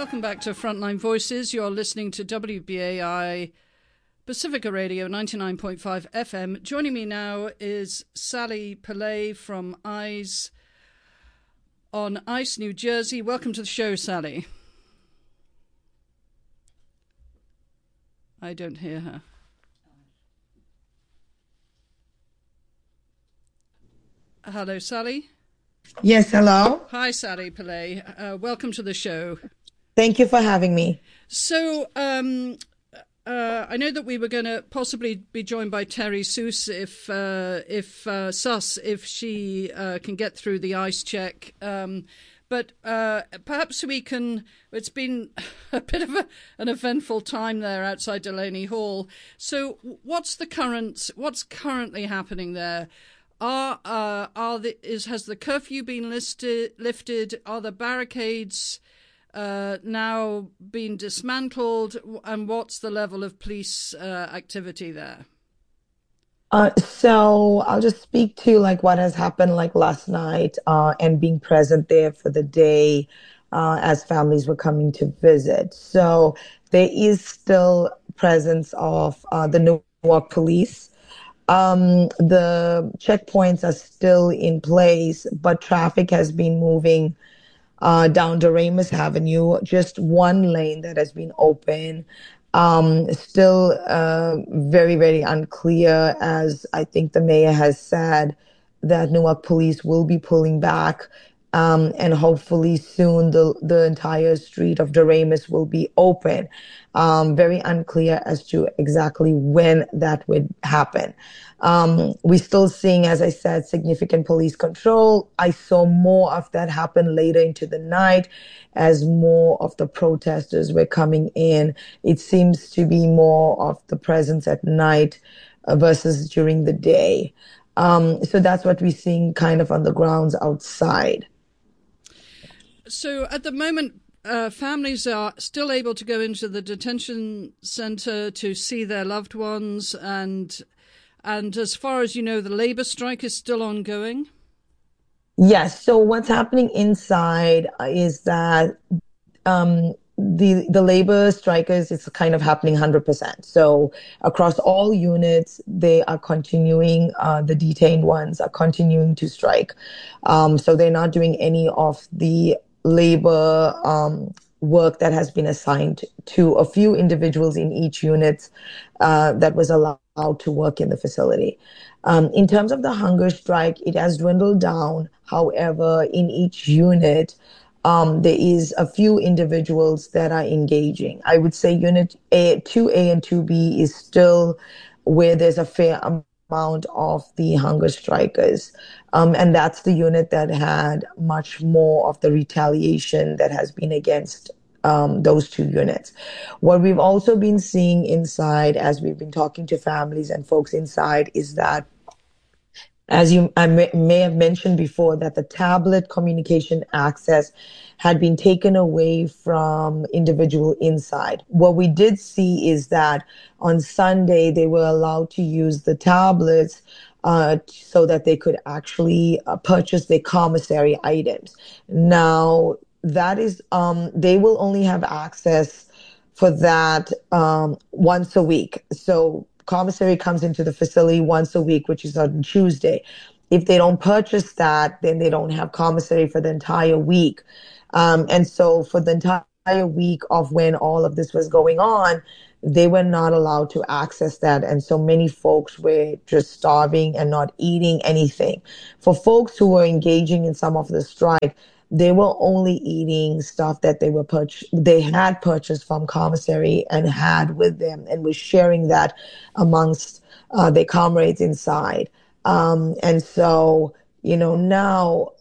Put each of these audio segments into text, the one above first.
welcome back to Frontline Voices. You're listening to WBAI Pacifica Radio 99.5 FM. Joining me now is Sally Pillay from Eyes on Ice, New Jersey. Welcome to the show, Sally. I don't hear her. Hello, Sally. Yes, hello. Hi, Sally Pillay. Welcome to the show. Thank you for having me. So, I know that we were going to possibly be joined by Terry Seuss if she can get through the ICE check. But perhaps we can. It's been a bit of an eventful time there outside Delaney Hall. So, what's currently happening there? Has the curfew been lifted? Are the barricades now been dismantled? And what's the level of police activity there? So I'll just speak to what has happened last night and being present there for the day as families were coming to visit. So there is still presence of the Newark police. The checkpoints are still in place, but traffic has been moving down Doremus Avenue, just one lane that has been open. Still very, very unclear, as I think the mayor has said, that Newark police will be pulling back. And hopefully soon the entire street of Doremus will be open. Very unclear as to exactly when that would happen. We're still seeing, as I said, significant police control. I saw more of that happen later into the night as more of the protesters were coming in. It seems to be more of the presence at night versus during the day. So that's what we're seeing kind of on the grounds outside. So at the moment, families are still able to go into the detention center to see their loved ones, and as far as you know, the labor strike is still ongoing? Yes. So what's happening inside is that the labor strikers, it's kind of happening 100%. So across all units, they are continuing, the detained ones are continuing to strike. So they're not doing any of the labor work that has been assigned to a few individuals in each unit that was allowed to work in the facility. In terms of the hunger strike, it has dwindled down. However, in each unit, there is a few individuals that are engaging. I would say unit 2A and 2B is still where there's a fair amount of the hunger strikers. And that's the unit that had much more of the retaliation that has been against those two units. What we've also been seeing inside, as we've been talking to families and folks inside, is that, as I may have mentioned before, that the tablet communication access had been taken away from individual inside. What we did see is that on Sunday, they were allowed to use the tablets so that they could actually purchase their commissary items. Now, that is, they will only have access for that once a week. So commissary comes into the facility once a week, which is on Tuesday. If they don't purchase that, then they don't have commissary for the entire week. And so for the entire week of when all of this was going on, they were not allowed to access that. And so many folks were just starving and not eating anything. For folks who were engaging in some of the strike, they were only eating stuff that they had purchased from commissary and had with them, and was sharing that amongst their comrades inside. And so, now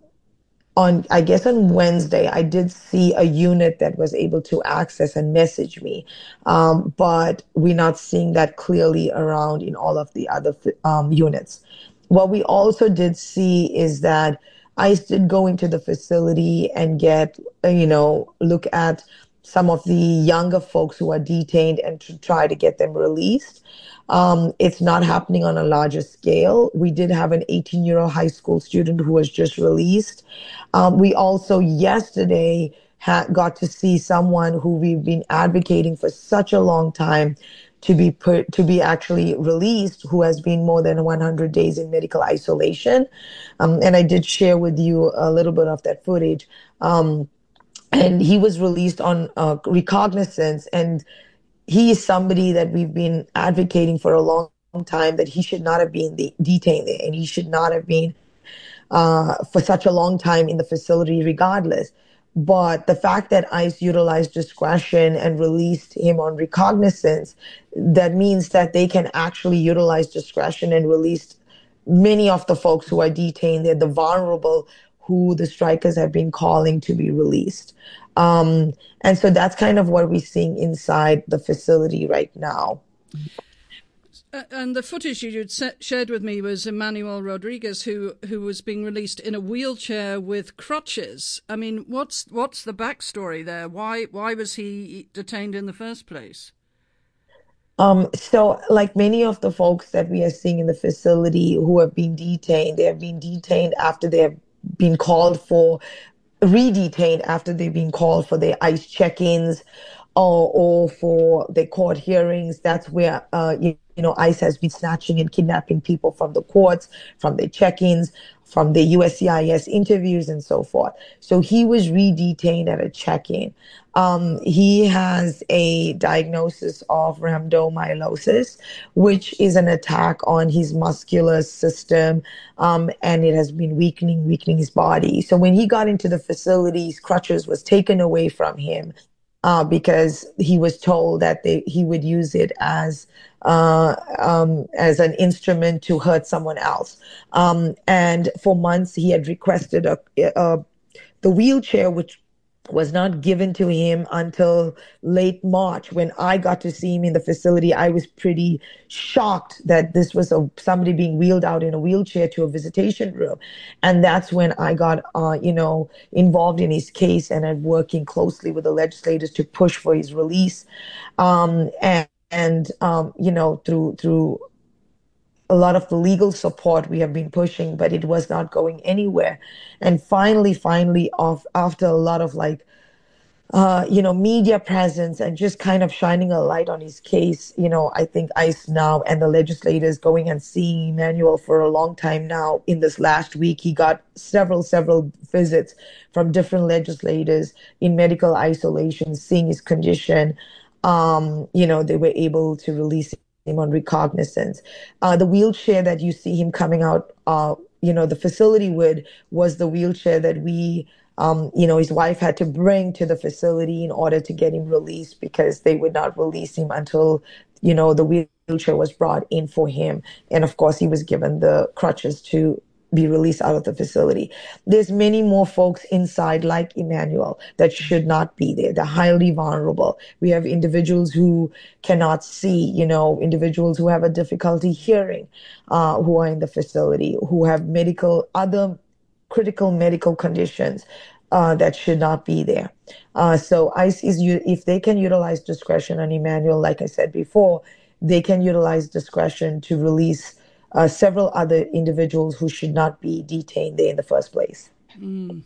on Wednesday, I did see a unit that was able to access and message me, but we're not seeing that clearly around in all of the other units. What we also did see is that ICE did go into the facility and look at some of the younger folks who are detained and to try to get them released. It's not happening on a larger scale. We did have an 18-year-old high school student who was just released. We also yesterday got to see someone who we've been advocating for such a long time to be actually released, who has been more than 100 days in medical isolation. And I did share with you a little bit of that footage. And he was released on recognizance, and he is somebody that we've been advocating for a long time that he should not have been detained there, and he should not have been for such a long time in the facility regardless. But the fact that ICE utilized discretion and released him on recognizance, that means that they can actually utilize discretion and release many of the folks who are detained. They're the vulnerable who the strikers have been calling to be released. And so that's kind of what we're seeing inside the facility right now. And the footage you'd shared with me was Emmanuel Rodriguez, who was being released in a wheelchair with crutches. I mean, what's the backstory there? Why was he detained in the first place? So like many of the folks that we are seeing in the facility who have been detained, they have been detained after they have been called for, redetained after they've been called for their ICE check-ins or for their court hearings. That's where, ICE has been snatching and kidnapping people from the courts, from their check-ins, from the USCIS interviews and so forth. So he was redetained at a check-in. He has a diagnosis of rhabdomyolysis, which is an attack on his muscular system, and it has been weakening his body. So when he got into the facility, his crutches was taken away from him because he was told that he would use it as an instrument to hurt someone else. And for months, he had requested the wheelchair, which was not given to him until late March. When I got to see him in the facility, I was pretty shocked that this was somebody being wheeled out in a wheelchair to a visitation room. And that's when I got, involved in his case and I'm working closely with the legislators to push for his release. Through a lot of the legal support we have been pushing, but it was not going anywhere. And finally, after a lot of media presence and just kind of shining a light on his case, I think ICE now and the legislators going and seeing Emmanuel for a long time now. In this last week, he got several visits from different legislators in medical isolation, seeing his condition. They were able to release him on recognizance. The wheelchair that you see him coming out, the facility was the wheelchair that we, his wife had to bring to the facility in order to get him released, because they would not release him until, the wheelchair was brought in for him. And of course, he was given the crutches to be released out of the facility. There's many more folks inside like Emmanuel that should not be there. They're highly vulnerable. We have individuals who cannot see, individuals who have a difficulty hearing, who are in the facility, who have other critical medical conditions, that should not be there. So ICE if they can utilize discretion on Emmanuel, like I said before, they can utilize discretion to release several other individuals who should not be detained there in the first place. In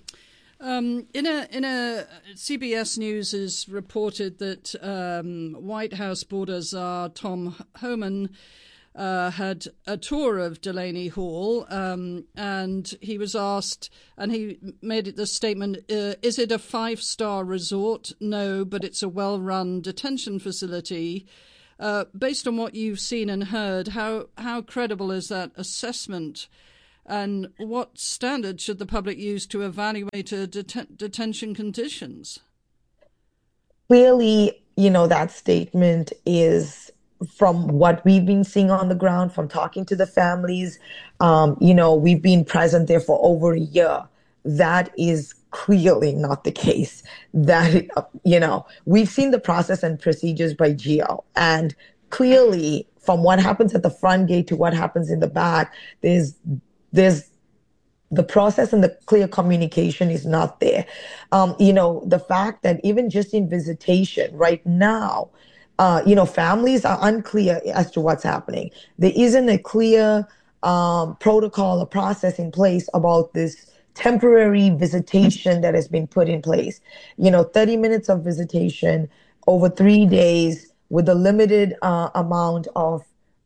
a CBS News is reported that White House border czar Tom Homan had a tour of Delaney Hall, and he was asked, and he made the statement, is it a 5-star resort? No, but it's a well-run detention facility. Based on what you've seen and heard, how credible is that assessment? And what standards should the public use to evaluate detention conditions? Clearly, that statement is from what we've been seeing on the ground, from talking to the families. We've been present there for over a year. That is clearly not the case. That, we've seen the process and procedures by GEO, and clearly from what happens at the front gate to what happens in the back, there's the process and the clear communication is not there. The fact that even just in visitation right now, families are unclear as to what's happening. There isn't a clear protocol or process in place about this temporary visitation that has been put in place. 30 minutes of visitation over 3 days with a limited amount of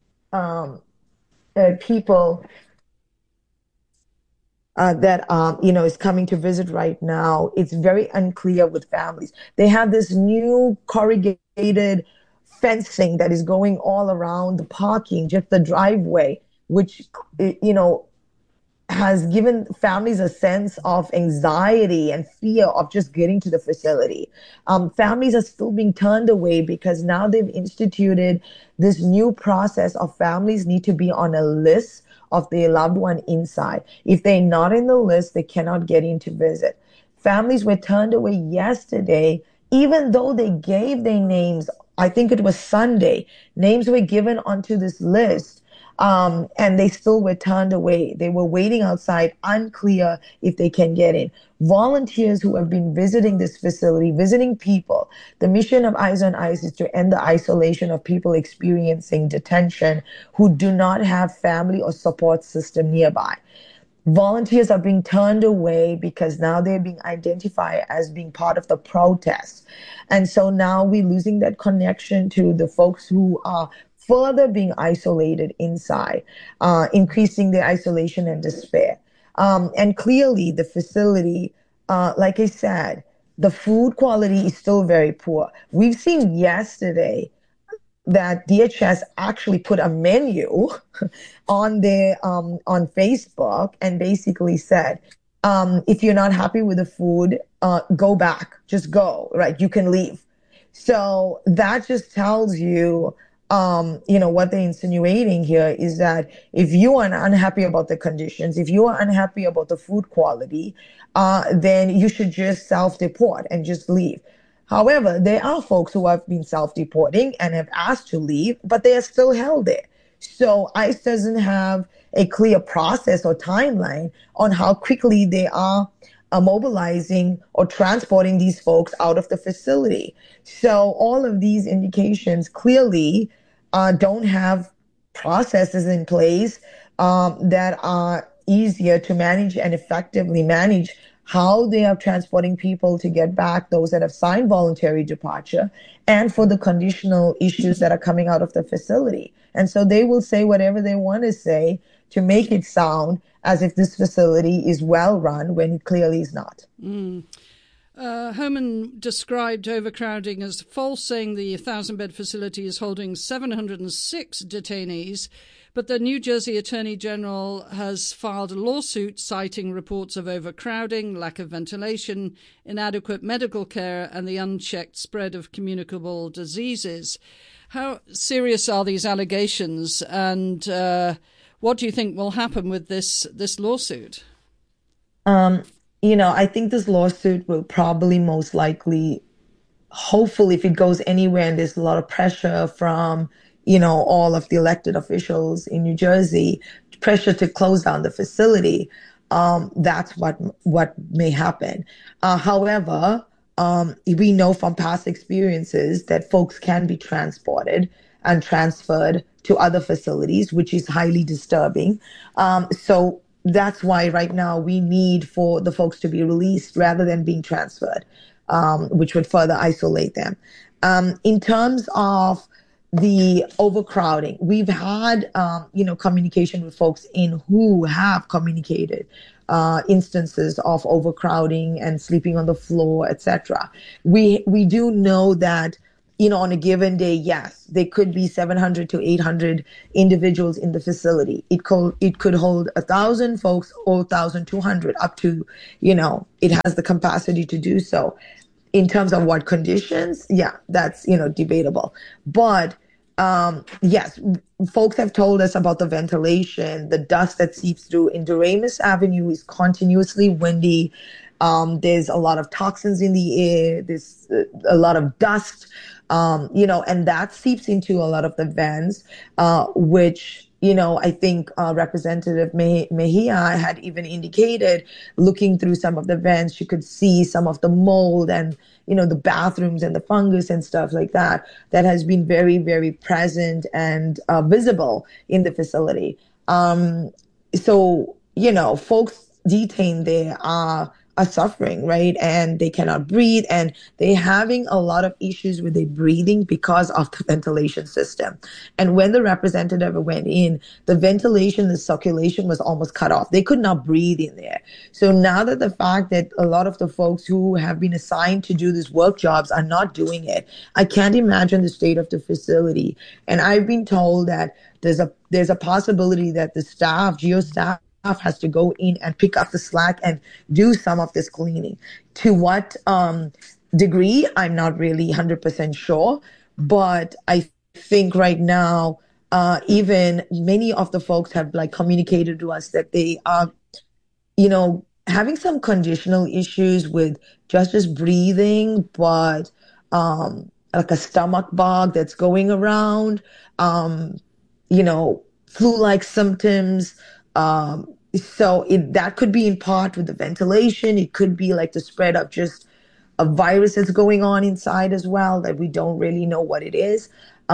people that is coming to visit right now. It's very unclear with families. They have this new corrugated fencing that is going all around the parking, just the driveway, which has given families a sense of anxiety and fear of just getting to the facility. Families are still being turned away because now they've instituted this new process of families need to be on a list of their loved one inside. If they're not in the list, they cannot get in to visit. Families were turned away yesterday, even though they gave their names. I think it was Sunday. Names were given onto this list. And they still were turned away. They were waiting outside, unclear if they can get in. Volunteers who have been visiting this facility, visiting people. The mission of Eyes on ICE is to end the isolation of people experiencing detention who do not have family or support system nearby. Volunteers are being turned away because now they're being identified as being part of the protest. And so now we're losing that connection to the folks who are further being isolated inside, increasing their isolation and despair. And clearly the facility, like I said, the food quality is still very poor. We've seen yesterday that DHS actually put a menu on their on Facebook and basically said, if you're not happy with the food, go back, just go, right? You can leave. So that just tells you, what they're insinuating here is that if you are unhappy about the conditions, if you are unhappy about the food quality, then you should just self-deport and just leave. However, there are folks who have been self-deporting and have asked to leave, but they are still held there. So ICE doesn't have a clear process or timeline on how quickly they are mobilizing or transporting these folks out of the facility. So all of these indications clearly don't have processes in place that are easier to manage and effectively manage how they are transporting people to get back, those that have signed voluntary departure, and for the conditional issues that are coming out of the facility. And so they will say whatever they want to say to make it sound as if this facility is well run when it clearly is not. Herman described overcrowding as false, saying the 1,000-bed facility is holding 706 detainees, but the New Jersey Attorney General has filed a lawsuit citing reports of overcrowding, lack of ventilation, inadequate medical care, and the unchecked spread of communicable diseases. How serious are these allegations, and what do you think will happen with this lawsuit? I think this lawsuit will probably most likely, hopefully, if it goes anywhere and there's a lot of pressure from, all of the elected officials in New Jersey, pressure to close down the facility, that's what may happen. However, we know from past experiences that folks can be transported and transferred to other facilities, which is highly disturbing. So that's why right now we need for the folks to be released rather than being transferred, which would further isolate them. In terms of the overcrowding, we've had, communication with folks who have communicated instances of overcrowding and sleeping on the floor, etc. We do know that, on a given day, yes, there could be 700 to 800 individuals in the facility. It could hold 1,000 folks or 1,200 up to, it has the capacity to do so. In terms of what conditions, yeah, that's, debatable. But yes, folks have told us about the ventilation, the dust that seeps through. In Doremus Avenue is continuously windy. There's a lot of toxins in the air. There's a lot of dust, and that seeps into a lot of the vents, which I think Representative Mejia had even indicated, looking through some of the vents, you could see some of the mold and, the bathrooms and the fungus and stuff like that, that has been very, very present and visible in the facility. So, folks detained there are suffering, right? And they cannot breathe, and they're having a lot of issues with their breathing because of the ventilation system. And when the representative went in, the ventilation, the circulation was almost cut off. They could not breathe in there. So now that the fact that a lot of the folks who have been assigned to do these work jobs are not doing it, I can't imagine the state of the facility. And I've been told that there's a possibility that the staff, GEO staff, has to go in and pick up the slack and do some of this cleaning. To what degree, I'm not really 100% sure, but I think right now, even many of the folks have communicated to us that they are, having some conditional issues with just breathing, but like a stomach bug that's going around, flu-like symptoms. So that could be in part with the ventilation. It could be like the spread of just a virus that's going on inside as well that we don't really know what it is.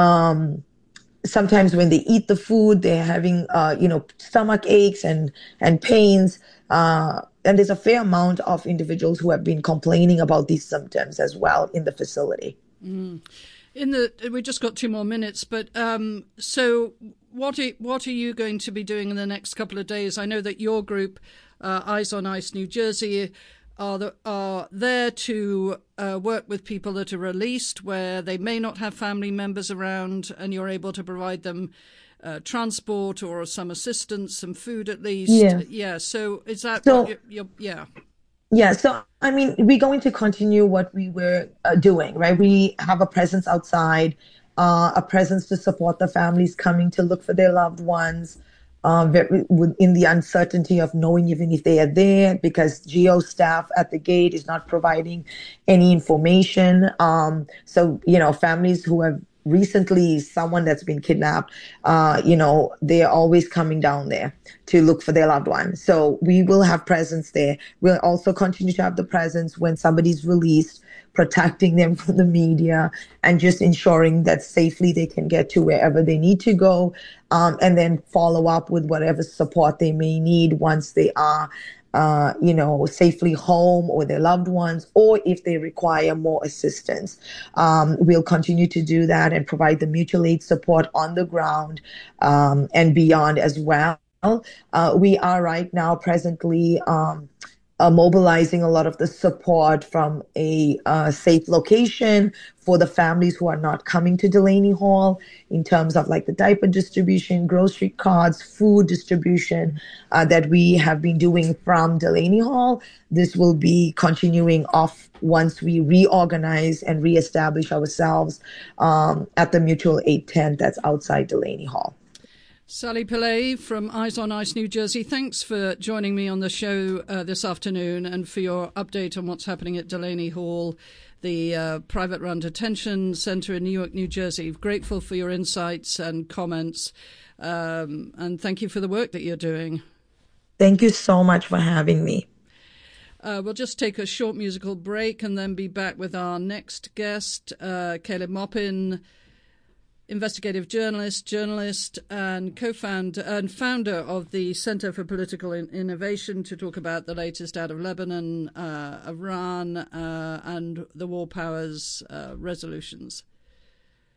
Sometimes when they eat the food, they're having, stomach aches and pains. And there's a fair amount of individuals who have been complaining about these symptoms as well in the facility. Mm. We just got 2 more minutes, but so what are you going to be doing in the next couple of days? I know that your group, Eyes on Ice New Jersey, are there to work with people that are released where they may not have family members around, and you're able to provide them transport or some assistance, some food at least. Yeah. So is that what you're yeah. Yeah, so I mean, we're going to continue what we were doing, right? We have a presence outside, a presence to support the families coming to look for their loved ones, in the uncertainty of knowing even if they are there, because GEO staff at the gate is not providing any information. So, families who have recently someone that's been kidnapped, they're always coming down there to look for their loved one. So we will have presence there. We'll also continue to have the presence when somebody's released, protecting them from the media and just ensuring that safely they can get to wherever they need to go, and then follow up with whatever support they may need once they are safely home, or their loved ones, or if they require more assistance. We'll continue to do that and provide the mutual aid support on the ground, and beyond as well. We are right now presently mobilizing a lot of the support from a safe location for the families who are not coming to Delaney Hall, in terms of the diaper distribution, grocery carts, food distribution that we have been doing from Delaney Hall. This will be continuing off once we reorganize and reestablish ourselves at the mutual aid tent that's outside Delaney Hall. Sally Pillay from Eyes on Ice New Jersey, thanks for joining me on the show this afternoon and for your update on what's happening at Delaney Hall, the private-run detention center in Newark, New Jersey. Grateful for your insights and comments, and thank you for the work that you're doing. Thank you so much for having me. We'll just take a short musical break and then be back with our next guest, Caleb Maupin, investigative journalist, and co-founder and founder of the Center for Political Innovation, to talk about the latest out of Lebanon, Iran, and the war powers' resolutions.